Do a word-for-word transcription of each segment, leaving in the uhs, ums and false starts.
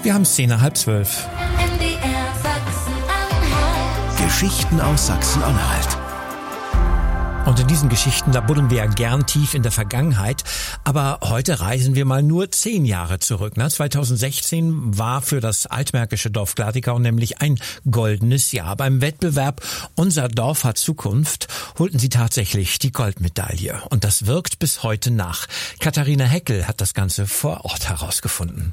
Wir haben Szene nach halb zwölf. M D R Sachsen-Anhalt. Geschichten aus Sachsen-Anhalt. Und in diesen Geschichten, da buddeln wir ja gern tief in der Vergangenheit. Aber heute reisen wir mal nur zehn Jahre zurück. zweitausendsechzehn war für das altmärkische Dorf Gladikau nämlich ein goldenes Jahr. Beim Wettbewerb Unser Dorf hat Zukunft holten sie tatsächlich die Goldmedaille. Und das wirkt bis heute nach. Katharina Heckel hat das Ganze vor Ort herausgefunden.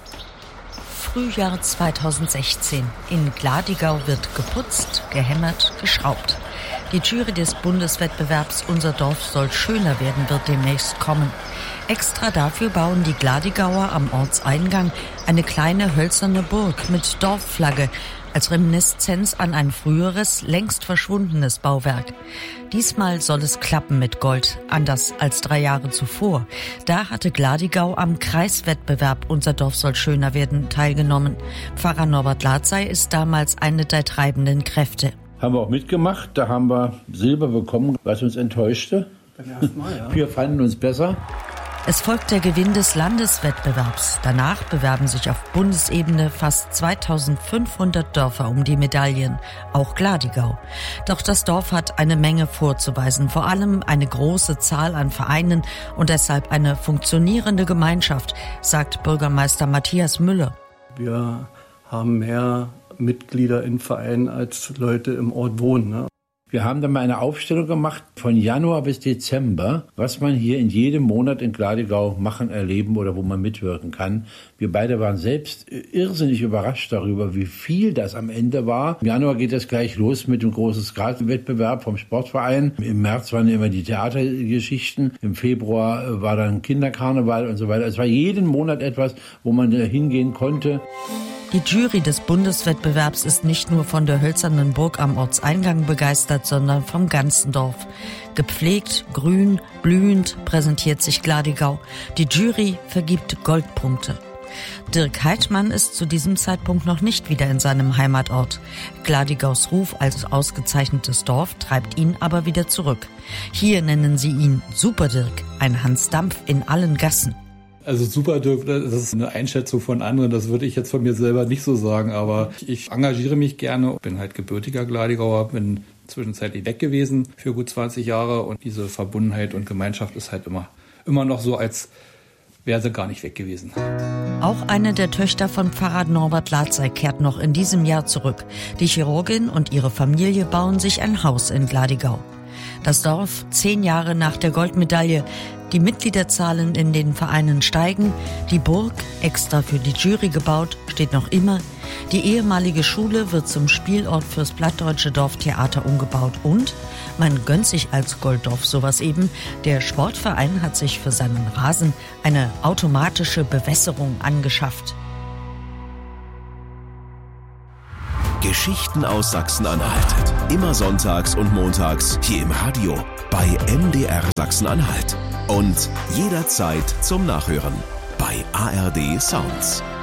Frühjahr zweitausendsechzehn. In Gladikau wird geputzt, gehämmert, geschraubt. Die Jury des Bundeswettbewerbs Unser Dorf soll schöner werden wird demnächst kommen. Extra dafür bauen die Gladikauer am Ortseingang eine kleine hölzerne Burg mit Dorfflagge als Reminiszenz an ein früheres, längst verschwundenes Bauwerk. Diesmal soll es klappen mit Gold, anders als drei Jahre zuvor. Da hatte Gladikau am Kreiswettbewerb Unser Dorf soll schöner werden teilgenommen. Pfarrer Norbert Latzey ist damals eine der treibenden Kräfte. Haben wir auch mitgemacht, da haben wir Silber bekommen, was uns enttäuschte. Beim ersten Mal, ja. Wir fanden uns besser. Es folgt der Gewinn des Landeswettbewerbs. Danach bewerben sich auf Bundesebene fast zweitausendfünfhundert Dörfer um die Medaillen, auch Gladikau. Doch das Dorf hat eine Menge vorzuweisen, vor allem eine große Zahl an Vereinen und deshalb eine funktionierende Gemeinschaft, sagt Bürgermeister Matthias Müller. Wir haben mehr Mitglieder in Vereinen als Leute im Ort wohnen. Ne? Wir haben dann mal eine Aufstellung gemacht von Januar bis Dezember, was man hier in jedem Monat in Gladikau machen, erleben oder wo man mitwirken kann. Wir beide waren selbst irrsinnig überrascht darüber, wie viel das am Ende war. Im Januar geht es gleich los mit dem großen Skatwettbewerb vom Sportverein. Im März waren immer die Theatergeschichten. Im Februar war dann Kinderkarneval und so weiter. Es war jeden Monat etwas, wo man hingehen konnte. Die Jury des Bundeswettbewerbs ist nicht nur von der hölzernen Burg am Ortseingang begeistert, sondern vom ganzen Dorf. Gepflegt, grün, blühend präsentiert sich Gladikau. Die Jury vergibt Goldpunkte. Dirk Heidmann ist zu diesem Zeitpunkt noch nicht wieder in seinem Heimatort. Gladikaus Ruf als ausgezeichnetes Dorf treibt ihn aber wieder zurück. Hier nennen sie ihn Super Dirk, ein Hans Dampf in allen Gassen. Also Super Dirk, das ist eine Einschätzung von anderen, das würde ich jetzt von mir selber nicht so sagen, aber ich engagiere mich gerne, bin halt gebürtiger Gladikauer, bin zwischenzeitlich weg gewesen für gut zwanzig Jahre und diese Verbundenheit und Gemeinschaft ist halt immer, immer noch so, als wäre sie gar nicht weg gewesen. Auch eine der Töchter von Pfarrer Norbert Latzey kehrt noch in diesem Jahr zurück. Die Chirurgin und ihre Familie bauen sich ein Haus in Gladikau. Das Dorf zehn Jahre nach der Goldmedaille. Die Mitgliederzahlen in den Vereinen steigen. Die Burg, extra für die Jury gebaut, steht noch immer. Die ehemalige Schule wird zum Spielort fürs Plattdeutsche Dorftheater umgebaut. Und man gönnt sich als Golddorf sowas eben. Der Sportverein hat sich für seinen Rasen eine automatische Bewässerung angeschafft. Geschichten aus Sachsen-Anhalt. Immer sonntags und montags hier im Radio bei M D R Sachsen-Anhalt. Und jederzeit zum Nachhören bei A R D Sounds.